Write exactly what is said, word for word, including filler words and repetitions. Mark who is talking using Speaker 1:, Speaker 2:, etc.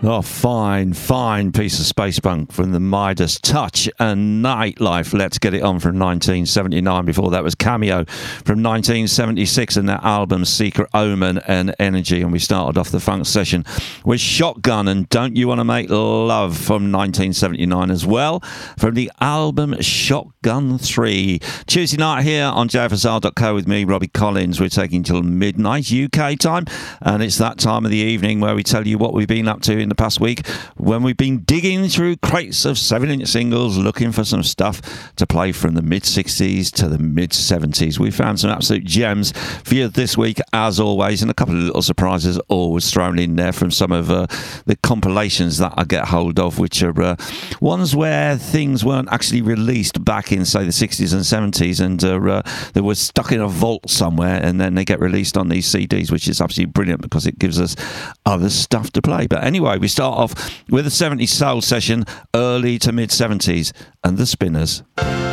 Speaker 1: Oh, fine, fine piece of space punk from the Midas Touch and Nightlife. Let's Get It On from nineteen seventy-nine. Before that was Cameo from nineteen seventy-six and their album Secret Omen and Energy. And we started off the funk session with Shotgun and Don't You Want to Make Love from nineteen seventy-nine as well, from the album Shotgun three. Tuesday night here on J F S R dot co with me, Robbie Collins. We're taking till midnight U K time, and it's that time of the evening where we tell you what we've been up to in the past week, when we've been digging through crates of seven inch singles looking for some stuff to play from the mid sixties to the mid seventies. We found some absolute gems for you this week, as always, and a couple of little surprises always thrown in there from some of uh, the compilations that I get hold of, which are uh, ones where things weren't actually released back in, say, the sixties and seventies, and uh, uh, they were stuck in a vault somewhere, and then they get released on these C Ds, which is absolutely brilliant because it gives us other stuff to play. But anyway, we start off with a seventies soul session, early to mid seventies, and the Spinners.